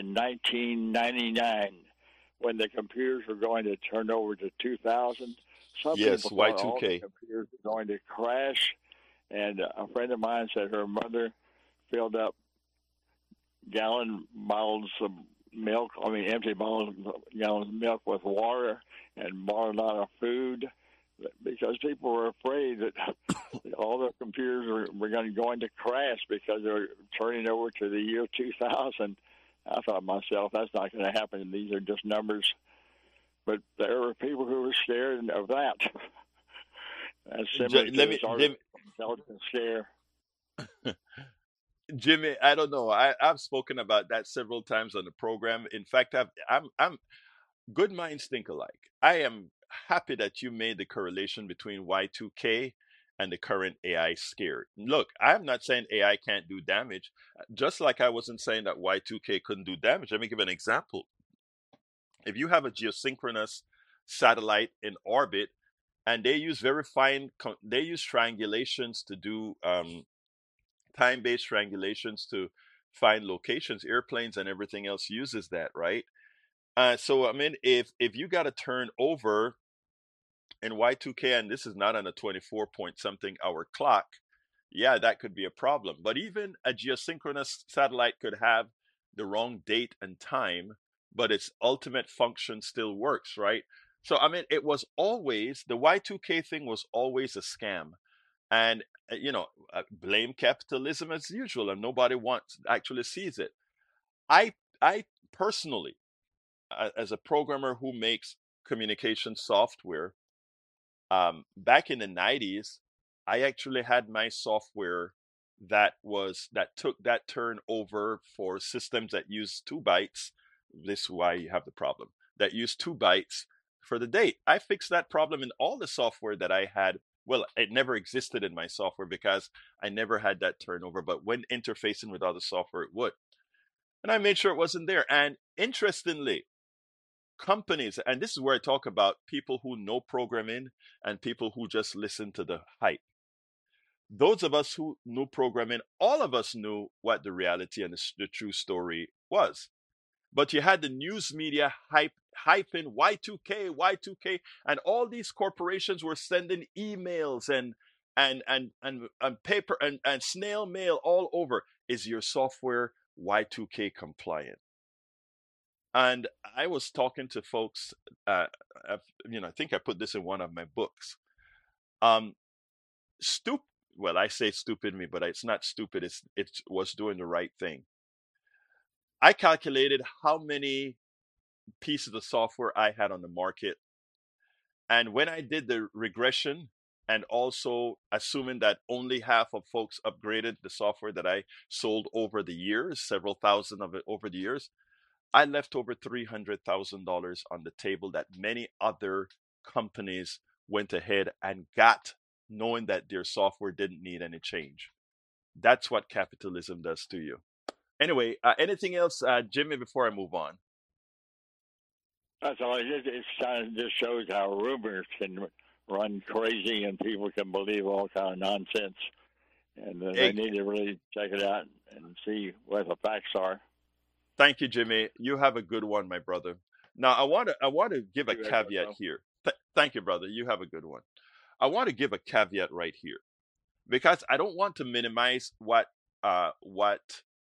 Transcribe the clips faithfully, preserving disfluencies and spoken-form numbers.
in nineteen ninety-nine when the computers were going to turn over to two thousand. Some Yes, people thought all the Y two K. computers were going to crash, and a friend of mine said her mother filled up gallon bottles of milk, I mean empty bottles, gallons of milk with water and bought a lot of food because people were afraid that all the computers were, were going to go into crash because they were turning over to the year two thousand. I thought to myself, that's not going to happen. These are just numbers. But there were people who were scared of that. That's J- similar to let this me, Jim, artificial intelligence scare. Jimmy. I don't know. I, I've spoken about that several times on the program. In fact, I've, I'm, I'm good minds think alike. I am happy that you made the correlation between Y two K and the current A I scare. Look, I'm not saying A I can't do damage, just like I wasn't saying that Y two K couldn't do damage. Let me give an example. If you have a geosynchronous satellite in orbit and they use very fine, they use triangulations to do um, time-based triangulations to find locations, airplanes and everything else uses that, right? Uh, so I mean, if if you got to turn over in Y two K and this is not on a twenty-four point something hour clock, yeah, that could be a problem. But even a geosynchronous satellite could have the wrong date and time, but its ultimate function still works, right? So I mean, it was always the Y two K thing was always a scam, and uh, you know, uh, blame capitalism as usual, and nobody wants actually sees it. I I personally, a- as a programmer who makes communication software, um, back in the nineties, I actually had my software that was that took that turn over for systems that use two bytes. This is why you have the problem that use two bytes for the date. I fixed that problem in all the software that I had. Well, it never existed in my software because I never had that turnover, but when interfacing with other software, it would. And I made sure it wasn't there. And interestingly, companies, and this is where I talk about people who know programming and people who just listen to the hype. Those of us who knew programming, all of us knew what the reality and the, the true story was. But you had the news media hype hyping Y two K, Y two K, and all these corporations were sending emails and and and and, and paper and, and snail mail all over. Is your software Y two K compliant? And I was talking to folks, uh, you know, I think I put this in one of my books. Um, stupid. Well, I say stupid me, but it's not stupid. It's it was doing the right thing. I calculated how many pieces of software I had on the market, and when I did the regression, and also assuming that only half of folks upgraded the software that I sold over the years, several thousand of it over the years, I left over three hundred thousand dollars on the table that many other companies went ahead and got, knowing that their software didn't need any change. That's what capitalism does to you. Anyway, uh, anything else, uh, Jimmy, before I move on? That's all it is. It kind of just shows how rumors can run crazy and people can believe all kind of nonsense. And uh, they Hey, need to really check it out and see what the facts are. thank you, Jimmy. You have a good one, my brother. Now, I want to I want to give a You, caveat Echo. here. Th- thank you, brother. You have a good one. I want to give a caveat right here because I don't want to minimize what uh, what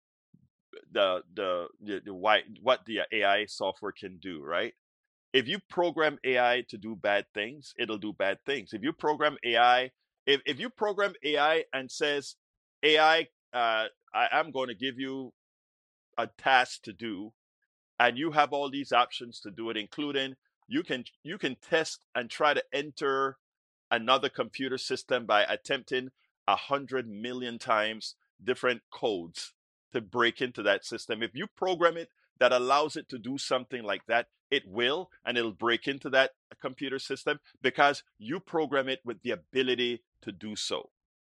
the the the, the why, what the A I software can do, right? If you program A I to do bad things, it'll do bad things. If you program A I, if, if you program A I and says, A I, uh, I, I'm going to give you a task to do, and you have all these options to do it, including you can you can test and try to enter another computer system by attempting a hundred million times different codes to break into that system. If you program it that allows it to do something like that, it will, and it'll break into that computer system because you program it with the ability to do so.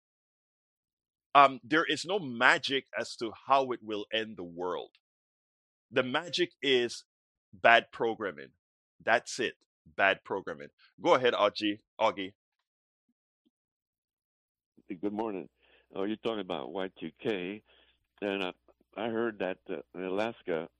Um, there is no magic as to how it will end the world. The magic is bad programming. That's it. Bad programming. Go ahead, Augie. Augie. Good morning. Oh, you're talking about Y two K, and I, I heard that uh, in Alaska